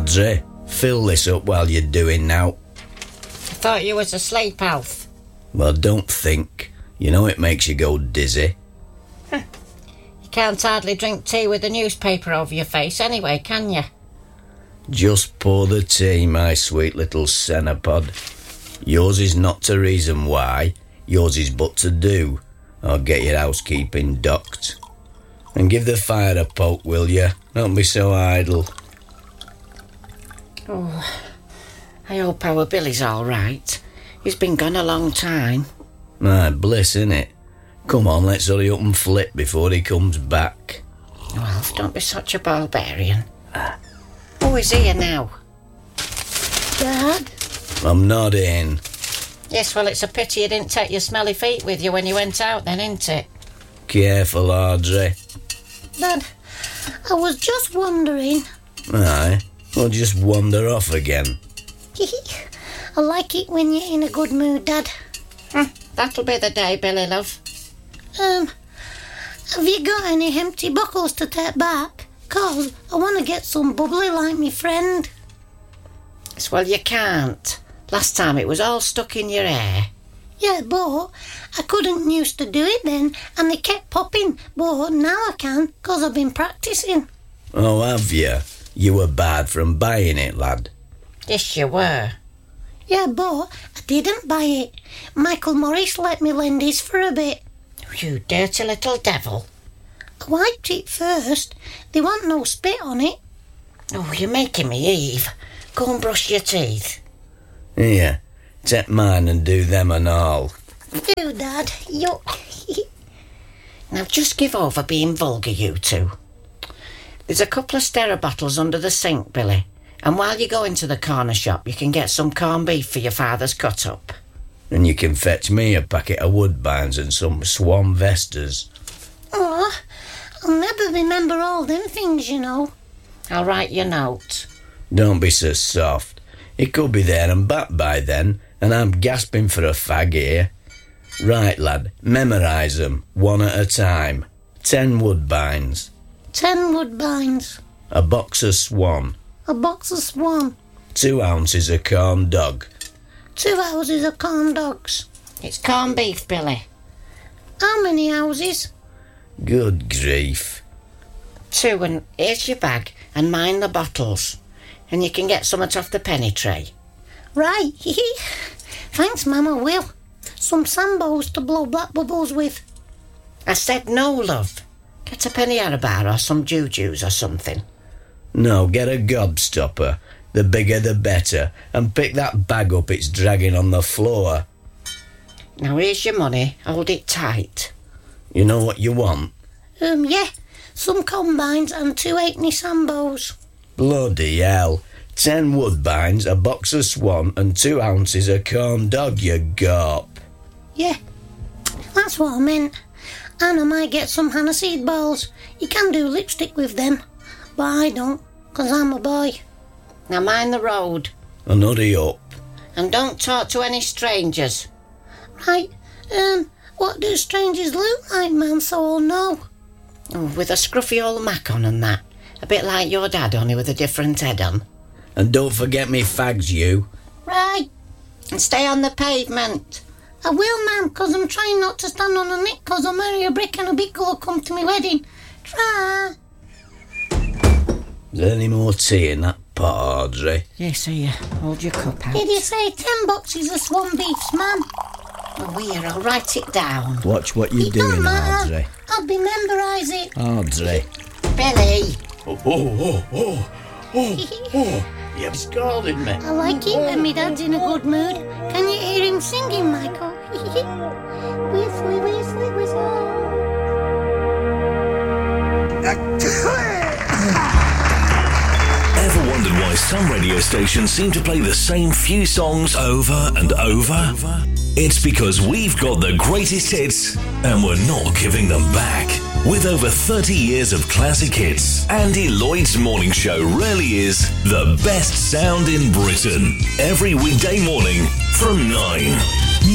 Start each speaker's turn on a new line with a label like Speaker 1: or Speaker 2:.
Speaker 1: Audrey, fill this up while you're doing now.
Speaker 2: I thought you was asleep, Alf.
Speaker 1: Well, don't think. You know it makes you go dizzy.
Speaker 2: You can't hardly drink tea with a newspaper over your face anyway, can you?
Speaker 1: Just pour the tea, my sweet little centipod. Yours is not to reason why, yours is but to do, or get your housekeeping docked. And give the fire a poke, will you? Don't be so idle.
Speaker 2: Oh, I hope our Billy's all right. He's been gone a long time.
Speaker 1: My bliss, innit? Come on, let's hurry up and flip before he comes back.
Speaker 2: Oh, Alf, don't be such a barbarian. Oh, he's here now. Dad?
Speaker 1: I'm not in.
Speaker 2: Yes, well, it's a pity you didn't take your smelly feet with you when you went out then, isn't it?
Speaker 1: Careful, Audrey.
Speaker 3: Dad, I was just wondering...
Speaker 1: Aye, we'll just wander off again.
Speaker 3: I like it when you're in a good mood, Dad.
Speaker 2: That'll be the day, Billy, love.
Speaker 3: Have you got any empty bottles to take back? 'Cause I want to get some bubbly like me friend.
Speaker 2: Yes, well, you can't. Last time it was all stuck in your hair.
Speaker 3: Yeah, but I couldn't used to do it then, and they kept popping. But now I can, 'cause I've been practising.
Speaker 1: Oh, have you? You were barred from buying it, lad.
Speaker 2: Yes, you were.
Speaker 3: Yeah, but I didn't buy it. Michael Morris let me lend his for a bit.
Speaker 2: You dirty little devil.
Speaker 3: I wiped it first. There wasn't no spit on it.
Speaker 2: Oh, you're making me heave. Go and brush your teeth.
Speaker 1: Here, take mine and do them and all.
Speaker 3: Do, Dad. Yuck.
Speaker 2: Now just give over being vulgar, you two. There's a couple of Stera bottles under the sink, Billy. And while you go into the corner shop, you can get some corned beef for your father's cut-up.
Speaker 1: And you can fetch me a packet of Woodbines and some Swan Vestas.
Speaker 3: Oh, I'll never remember all them things, you know.
Speaker 2: I'll write your note.
Speaker 1: Don't be so soft. It could be there and back by then, and I'm gasping for a fag here. Right, lad, memorise them, one at a time. 10 Woodbines.
Speaker 3: 10 Woodbines.
Speaker 1: A box of Swan.
Speaker 3: A box of Swan.
Speaker 1: 2 ounces of corn dog.
Speaker 3: 2 houses of corn dogs.
Speaker 2: It's corned beef, Billy.
Speaker 3: How many houses?
Speaker 1: Good grief.
Speaker 2: 2, and here's your bag, and mind the bottles. And you can get something off the penny tray.
Speaker 3: Right. Thanks, Mum, I will. Some sambos to blow black bubbles with.
Speaker 2: I said no, love. Get a penny arabar or some jujus or something.
Speaker 1: No, get a gobstopper. The bigger the better. And pick that bag up it's dragging on the floor.
Speaker 2: Now here's your money. Hold it tight.
Speaker 1: You know what you want?
Speaker 3: Yeah. Some combines and 2 halfpenny sambos.
Speaker 1: Bloody hell. 10 Woodbines, a box of Swan and 2 ounces of corn dog, you gorp.
Speaker 3: Yeah. That's what I meant. And I might get some aniseed balls. You can do lipstick with them. But I don't, 'cause I'm a boy.
Speaker 2: Now mind the road.
Speaker 1: And hurry up.
Speaker 2: And don't talk to any strangers.
Speaker 3: Right. What do strangers look like, man, so I'll know?
Speaker 2: Oh, with a scruffy old mac on and that. A bit like your dad, only with a different head on.
Speaker 1: And don't forget me fags, you.
Speaker 3: Right.
Speaker 2: And stay on the pavement.
Speaker 3: I will, ma'am, 'cause I'm trying not to stand on a nick 'cause I'll marry a brick and a big girl come to my wedding. Try.
Speaker 1: Is there any more tea in that pot, Audrey?
Speaker 2: Yes, here. Hold your cup out.
Speaker 3: Did you say 10 boxes of Swan beefs, ma'am?
Speaker 2: Oh, here, I'll write it down.
Speaker 1: Watch what you're
Speaker 3: It don't
Speaker 1: doing,
Speaker 3: matter.
Speaker 1: Audrey.
Speaker 3: I'll be memorise it.
Speaker 1: Audrey.
Speaker 2: Billy.
Speaker 1: You've scalded me.
Speaker 3: I like it when my dad's in a good mood. Can you hear him singing, Michael? Whistly, whistly, whistle.
Speaker 4: Ever wondered why some radio stations seem to play the same few songs over and over? It's because we've got the greatest hits and we're not giving them back. With over 30 years of classic hits, Andy Lloyd's morning show really is the best sound in Britain. Every weekday morning from 9.